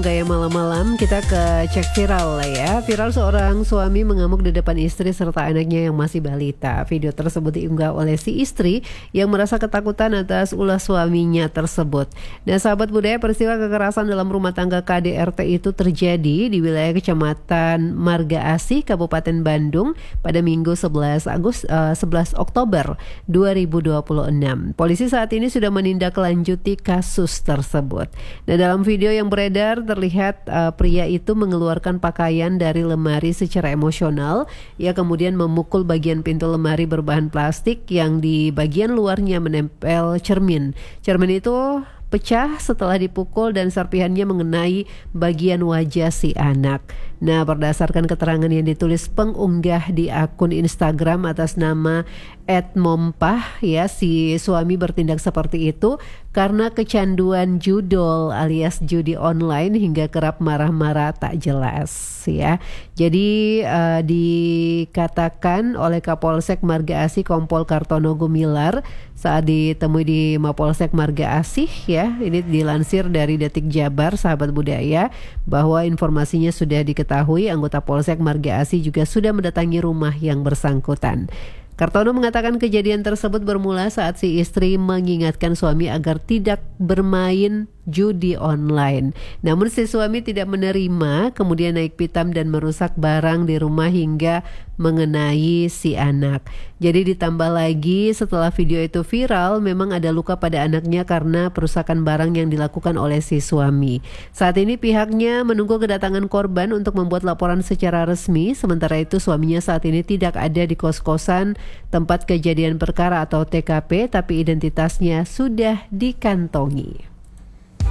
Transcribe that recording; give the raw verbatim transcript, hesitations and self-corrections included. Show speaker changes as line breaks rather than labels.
gaya malam-malam, kita ke cek viral lah ya. Viral seorang suami mengamuk di depan istri serta anaknya yang masih balita. Video tersebut diunggah oleh si istri yang merasa ketakutan atas ulah suaminya tersebut. Nah sahabat budaya, peristiwa kekerasan dalam rumah tangga K D R T itu terjadi di wilayah Kecamatan Marga Asih, Kabupaten Bandung pada Minggu sebelas Oktober dua ribu dua puluh enam. Polisi saat ini sudah menindaklanjuti kasus tersebut. Nah, dalam video yang beredar terlihat uh, pria itu mengeluarkan pakaian dari lemari secara emosional. Ia kemudian memukul bagian pintu lemari berbahan plastik yang di bagian luarnya menempel cermin. Cermin itu pecah setelah dipukul dan serpihannya mengenai bagian wajah si anak. Nah, berdasarkan keterangan yang ditulis pengunggah di akun Instagram atas nama et mompah, ya, si suami bertindak seperti itu karena kecanduan judol alias judi online hingga kerap marah-marah tak jelas, ya. Jadi uh, dikatakan oleh Kapolsek Marga Asih Kompol Kartono Gumilar saat ditemui di Mapolsek Marga Asih, ya. Ini dilansir dari Detik Jabar, sahabat budaya, bahwa informasinya sudah diketahui, anggota Polsek Marga Asih juga sudah mendatangi rumah yang bersangkutan. Kartono mengatakan kejadian tersebut bermula saat si istri mengingatkan suami agar tidak bermain judi online. Namun si suami tidak menerima, kemudian naik pitam dan merusak barang di rumah hingga mengenai si anak. Jadi ditambah lagi setelah video itu viral, memang ada luka pada anaknya karena perusakan barang yang dilakukan oleh si suami. Saat ini pihaknya menunggu kedatangan korban untuk membuat laporan secara resmi. Sementara itu suaminya saat ini tidak ada di kos-kosan tempat kejadian perkara atau T K P, tapi identitasnya sudah dikantongi.